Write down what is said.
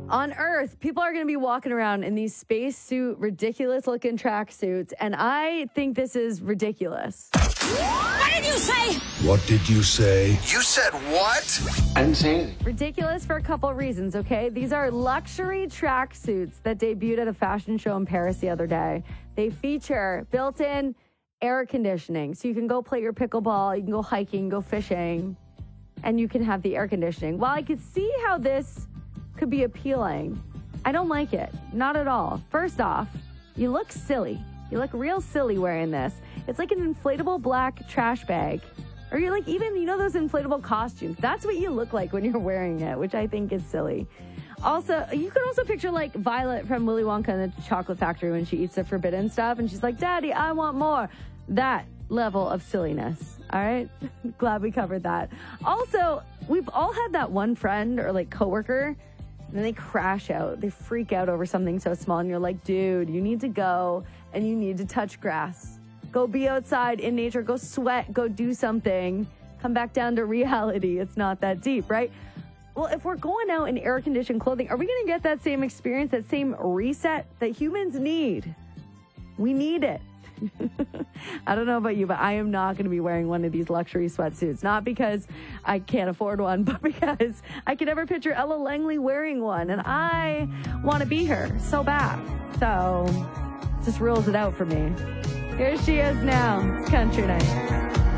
On Earth, people are going to be walking around in these spacesuit, ridiculous-looking tracksuits, and I think this is ridiculous. What did you say? What did you say? You said what? I didn't say anything. Ridiculous for a couple reasons, okay? These are luxury tracksuits that debuted at a fashion show in Paris the other day. They feature built-in air conditioning, so you can go play your pickleball, you can go hiking, go fishing, and you can have the air conditioning. While I could see how this could be appealing, I don't like it. Not at all. First off, you look silly. You look real silly wearing this. It's like an inflatable black trash bag. Or you're like, even, you know, those inflatable costumes. That's what you look like when you're wearing it, which I think is silly. Also, you could also picture like Violet from Willy Wonka and the Chocolate Factory when she eats the forbidden stuff and she's like, Daddy, I want more. That level of silliness. All right. Glad we covered that. Also, we've all had that one friend or like coworker, and then they crash out. They freak out over something so small. And you're like, dude, you need to go and you need to touch grass. Go be outside in nature. Go sweat. Go do something. Come back down to reality. It's not that deep, right? Well, if we're going out in air-conditioned clothing, are we going to get that same experience, that same reset that humans need? We need it. I don't know about you, but I am not going to be wearing one of these luxury sweatsuits. Not because I can't afford one, but because I can never picture Ella Langley wearing one. And I want to be her so bad. So just rules it out for me. Here she is now. It's country night.